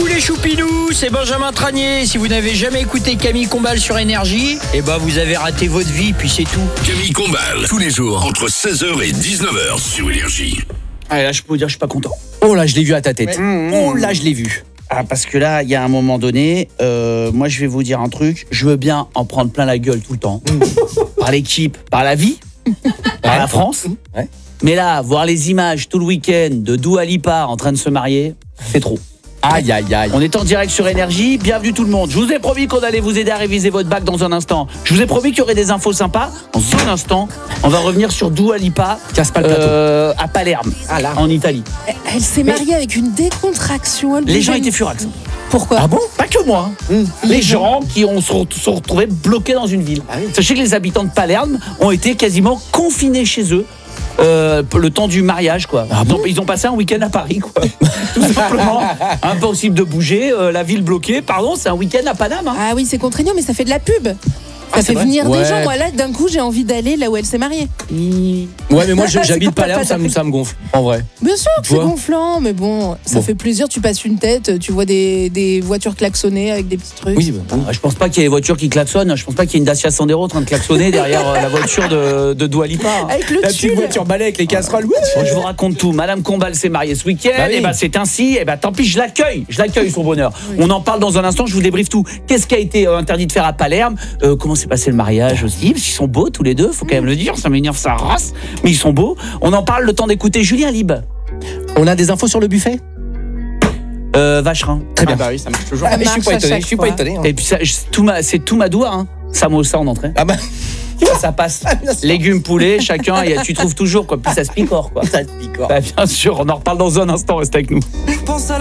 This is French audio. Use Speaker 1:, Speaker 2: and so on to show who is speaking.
Speaker 1: Coucou les choupinous, c'est Benjamin Tranier. Si vous n'avez jamais écouté Camille Combal sur Énergie, vous avez raté votre vie, puis c'est tout.
Speaker 2: Camille Combal, tous les jours, entre 16h et 19h sur Énergie.
Speaker 1: Allez, là, je peux vous dire, je suis pas content.
Speaker 3: Oh là, je l'ai vu à ta tête.
Speaker 1: Oh là, je l'ai vu.
Speaker 3: Ah, parce que là, il y a un moment donné, moi je vais vous dire un truc, je veux bien en prendre plein la gueule tout le temps. Par l'équipe, par la vie, par la France.
Speaker 4: Ouais.
Speaker 3: Mais là, voir les images tout le week-end de Dua Lipa en train de se marier, c'est trop.
Speaker 4: Aïe, aïe, aïe.
Speaker 3: On est en direct sur Énergie, bienvenue tout le monde. Je vous ai promis qu'on allait vous aider à réviser votre bac dans un instant. Je vous ai promis qu'il y aurait des infos sympas. Dans un instant, on va revenir sur Dua Lipa
Speaker 4: Casse pas le plateau.
Speaker 3: à Palerme,
Speaker 4: là.
Speaker 3: en Italie.
Speaker 5: Elle s'est mariée avec une décontraction.
Speaker 3: Les gens étaient furax.
Speaker 5: Pourquoi?
Speaker 4: Ah bon?
Speaker 3: Pas que moi. Les gens qui sont retrouvés bloqués dans une ville.
Speaker 4: Ah oui.
Speaker 3: Sachez que les habitants de Palerme ont été quasiment confinés chez eux. Le temps du mariage, quoi. Ils ont passé un week-end à Paris, quoi. Tout simplement. Impossible de bouger, la ville bloquée. Pardon, c'est un week-end à Paname. Hein.
Speaker 5: Ah oui, c'est contraignant, mais ça fait de la pub. Ça
Speaker 4: c'est
Speaker 5: fait
Speaker 4: vrai.
Speaker 5: venir des
Speaker 4: Ouais.
Speaker 5: gens. Moi, là, d'un coup, j'ai envie d'aller là où elle s'est mariée.
Speaker 4: Ouais, mais moi
Speaker 5: C'est
Speaker 4: j'habite
Speaker 5: pas
Speaker 4: Palerme, ça me gonfle, en vrai.
Speaker 5: Bien sûr que c'est
Speaker 4: vois
Speaker 5: gonflant, mais bon, ça
Speaker 4: Bon.
Speaker 5: fait plaisir. Tu passes une tête, tu vois des voitures klaxonner avec des petits trucs.
Speaker 4: Oui,
Speaker 3: Je pense pas qu'il y ait des voitures qui klaxonnent. Je pense pas qu'il y ait une Dacia Sandero en train de klaxonner derrière la voiture de Dua Lipa.
Speaker 5: Avec le
Speaker 4: la petite
Speaker 5: tulle.
Speaker 4: voiture balai avec les casseroles.
Speaker 3: Bon, je vous raconte tout. Madame Combal s'est mariée ce week-end.
Speaker 4: Bah oui.
Speaker 3: Et c'est ainsi. Et tant pis, je l'accueille son bonheur. On en parle dans un instant. Je vous débriefe tout. Qu'est-ce qui a été interdit de faire à Palerme? Comment s'est passé le mariage aussi? Parce qu'ils sont beaux tous les deux. Faut quand même le dire. Ça m'énerve sa race. Mais ils sont beaux. On en parle le temps d'écouter Julien Libre.
Speaker 4: On a des infos sur le buffet?
Speaker 3: Vacherin.
Speaker 4: Très bien.
Speaker 6: Ah bah oui, ça marche toujours.
Speaker 5: Ça
Speaker 4: Je suis
Speaker 5: marche
Speaker 4: pas
Speaker 5: à
Speaker 4: étonné,
Speaker 5: chaque
Speaker 4: je suis pas
Speaker 5: fois.
Speaker 4: étonné. Hein.
Speaker 3: Et puis c'est tout Madoua. Hein. Samosa en entrée.
Speaker 4: Ah bah,
Speaker 3: Ça passe.
Speaker 4: bien sûr.
Speaker 3: Légumes, poulet, chacun. Tu trouves toujours quoi. Puis ça se picore quoi.
Speaker 4: Ça te pique, quoi.
Speaker 3: Bien sûr. On en reparle dans un instant. Restez avec nous.
Speaker 7: Pense à